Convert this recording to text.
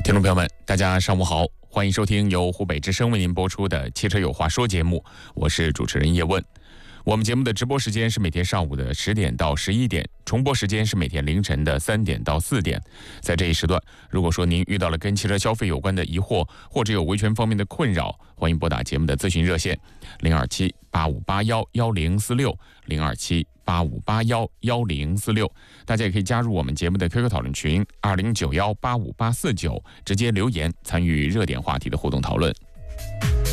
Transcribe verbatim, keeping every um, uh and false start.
听众朋友们，大家上午好，欢迎收听由湖北之声为您播出的《汽车有话说》节目，我是主持人叶问。我们节目的直播时间是每天上午的十点到十一点，重播时间是每天凌晨的三点到四点。在这一时段，如果说您遇到了跟汽车消费有关的疑惑，或者有维权方面的困扰，欢迎拨打节目的咨询热线零二七八五八幺幺零四六零二七八五八幺幺零四六。大家也可以加入我们节目的 Q Q 讨论群二零九幺八五八四九，直接留言参与热点话题的互动讨论。